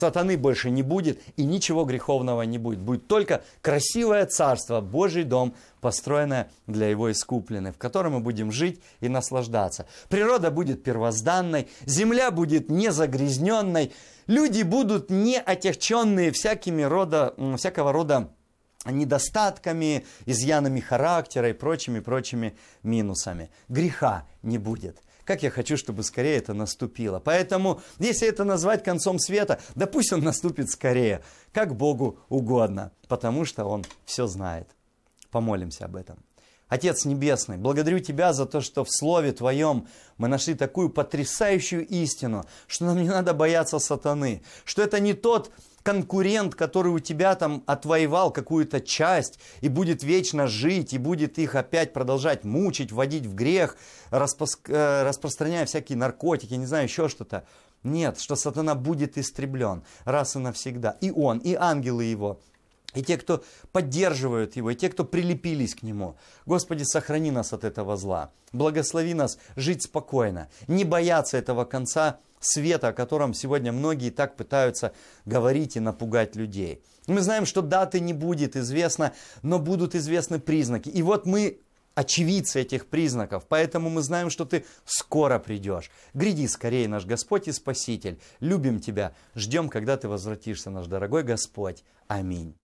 Сатаны больше не будет, и ничего греховного не будет. Будет только красивое царство, Божий дом, построенное для его искупленных, в котором мы будем жить и наслаждаться. Природа будет первозданной, земля будет не загрязненной, люди будут не отягченные всякого рода недостатками, изъянами характера и прочими минусами. Греха не будет. Как я хочу, чтобы скорее это наступило. Поэтому, если это назвать концом света, да пусть он наступит скорее, как Богу угодно, потому что Он все знает. Помолимся об этом. Отец Небесный, благодарю Тебя за то, что в Слове Твоем мы нашли такую потрясающую истину, что нам не надо бояться сатаны, что это не тот конкурент, который у тебя там отвоевал какую-то часть и будет вечно жить, и будет их опять продолжать мучить, вводить в грех, распространяя всякие наркотики, не знаю, еще что-то. Нет, что сатана будет истреблен раз и навсегда. И он, и ангелы его, и те, кто поддерживают его, и те, кто прилепились к нему. Господи, сохрани нас от этого зла. Благослови нас жить спокойно, не бояться этого конца света, о котором сегодня многие так пытаются говорить и напугать людей. Мы знаем, что даты не будет известно, но будут известны признаки. И вот мы очевидцы этих признаков, поэтому мы знаем, что Ты скоро придешь. Гряди скорее, наш Господь и Спаситель. Любим Тебя, ждем, когда Ты возвратишься, наш дорогой Господь. Аминь.